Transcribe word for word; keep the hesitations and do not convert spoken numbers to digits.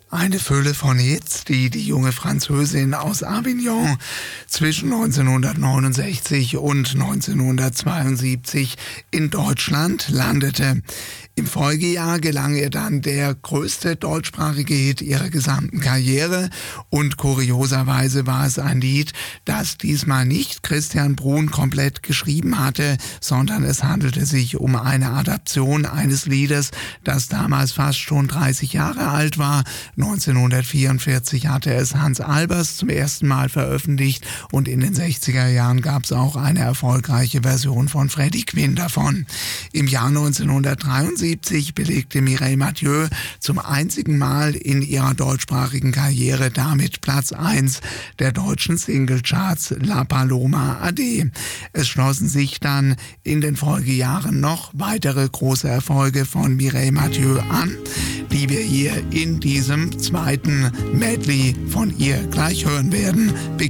Eine Fülle von Hits, die die junge Französin aus Avignon zwischen neunzehnhundertneunundsechzig und neunzehnhundertzweiundsiebzig in Deutschland landete. Im Folgejahr gelang ihr dann der größte deutschsprachige Hit ihrer gesamten Karriere und kurioserweise war es ein Lied, das diesmal nicht Christian Bruhn komplett geschrieben hatte, sondern es handelte sich um eine Adaption eines Liedes, das damals fast schon dreißig Jahre alt war. neunzehnhundertvierundvierzig hatte es Hans Albers zum ersten Mal veröffentlicht und in den sechziger Jahren gab es auch eine erfolgreiche Version von Freddie Quinn davon. Im Jahr neunzehnhundertdreiundsiebzig belegte Mireille Mathieu zum einzigen Mal in ihrer deutschsprachigen Karriere damit Platz eins der deutschen Singlecharts La Paloma Ade. Es schlossen sich dann in den Folgejahren noch weitere große Erfolge von Mireille Mathieu an, die wir hier in diesem zweiten Medley von ihr gleich hören werden.